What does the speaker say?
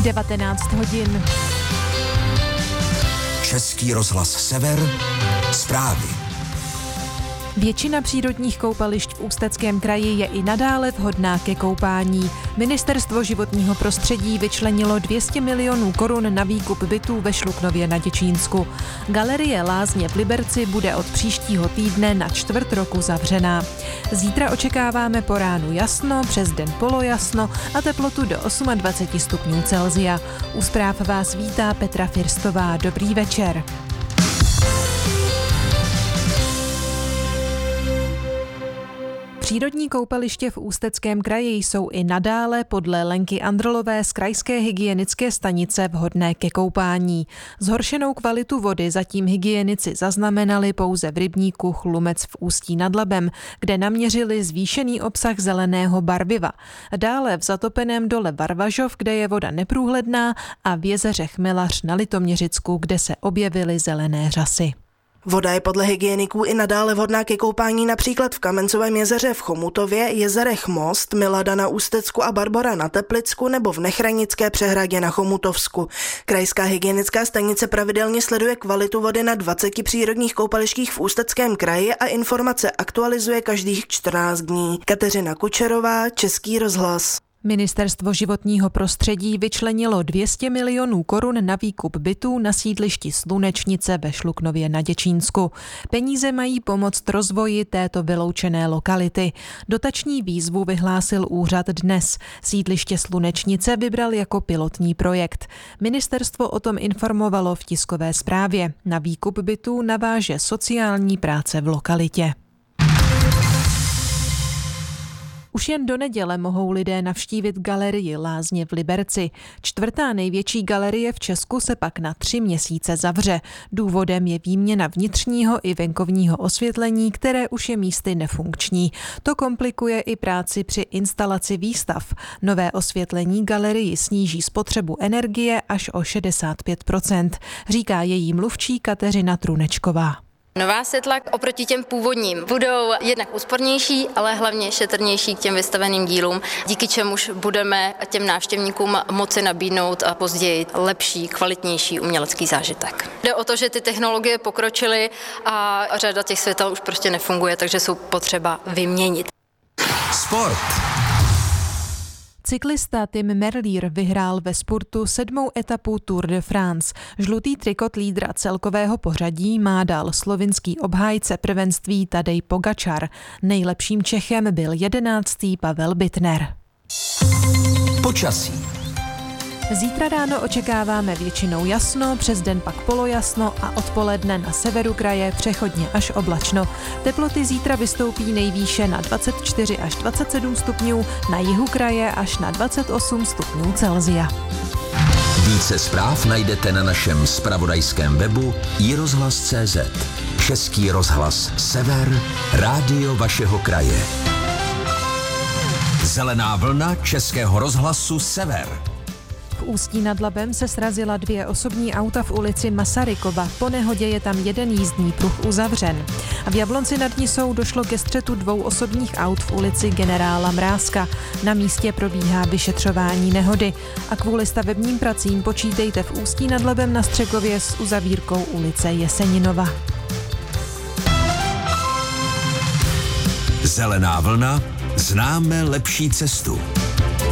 19 hodin. Český rozhlas Sever, zprávy. Většina přírodních koupališť v Ústeckém kraji je i nadále vhodná ke koupání. Ministerstvo životního prostředí vyčlenilo 200 milionů korun na výkup bytů ve Šluknově na Děčínsku. Galerie Lázně v Liberci bude od příštího týdne na čtvrt roku zavřená. Zítra očekáváme po ránu jasno, přes den polojasno a teplotu do 28 stupňů Celsia. U zpráv vás vítá Petra Firstová. Dobrý večer. Přírodní koupaliště v Ústeckém kraji jsou i nadále podle Lenky Andrlové z krajské hygienické stanice vhodné ke koupání. Zhoršenou kvalitu vody zatím hygienici zaznamenali pouze v rybníku Chlumec v Ústí nad Labem, kde naměřili zvýšený obsah zeleného barviva. Dále v zatopeném dole Varvažov, kde je voda neprůhledná, a v jezeře Chmelař na Litoměřicku, kde se objevily zelené řasy. Voda je podle hygieniků i nadále vhodná ke koupání například v Kamencovém jezeře v Chomutově, jezerech Most, Milada na Ústecku a Barbora na Teplicku nebo v Nechranické přehradě na Chomutovsku. Krajská hygienická stanice pravidelně sleduje kvalitu vody na 20 přírodních koupalištích v Ústeckém kraji a informace aktualizuje každých 14 dní. Kateřina Kučerová, Český rozhlas. Ministerstvo životního prostředí vyčlenilo 200 milionů korun na výkup bytů na sídlišti Slunečnice ve Šluknově na Děčínsku. Peníze mají pomoct rozvoji této vyloučené lokality. Dotační výzvu vyhlásil úřad dnes. Sídliště Slunečnice vybral jako pilotní projekt. Ministerstvo o tom informovalo v tiskové zprávě. Na výkup bytů naváže sociální práce v lokalitě. Už jen do neděle mohou lidé navštívit galerii Lázně v Liberci. 4. největší galerie v Česku se pak na 3 měsíce zavře. Důvodem je výměna vnitřního i venkovního osvětlení, které už je místy nefunkční. To komplikuje i práci při instalaci výstav. Nové osvětlení galerii sníží spotřebu energie až o 65%, říká její mluvčí Kateřina Trunečková. Nová světla oproti těm původním budou jednak úspornější, ale hlavně šetrnější k těm vystaveným dílům, díky čemuž budeme těm návštěvníkům moci nabídnout a později lepší, kvalitnější umělecký zážitek. Jde o to, že ty technologie pokročily a řada těch světel už prostě nefunguje, takže jsou potřeba vyměnit. Sport. Cyklista Tim Merlier vyhrál ve spurtu 7. etapu Tour de France. Žlutý trikot lídra celkového pořadí má dal slovinský obhájce prvenství Tadej Pogačar. Nejlepším Čechem byl 11. Pavel Bittner. Počasí. Zítra ráno očekáváme většinou jasno, přes den pak polojasno a odpoledne na severu kraje přechodně až oblačno. Teploty zítra vystoupí nejvýše na 24 až 27 stupňů, na jihu kraje až na 28 stupňů Celsia. Více zpráv najdete na našem zpravodajském webu iRozhlas.cz. Český rozhlas Sever, rádio vašeho kraje. Zelená vlna Českého rozhlasu Sever. V Ústí nad Labem se srazila 2 osobní auta v ulici Masarykova. Po nehodě je tam jeden jízdní pruh uzavřen. A v Jablonci nad Nisou došlo ke střetu 2 osobních aut v ulici Generála Mrázka. Na místě probíhá vyšetřování nehody. A kvůli stavebním pracím počítejte v Ústí nad Labem na Střekově s uzavírkou ulice Jeseninova. Zelená vlna, známe lepší cestu.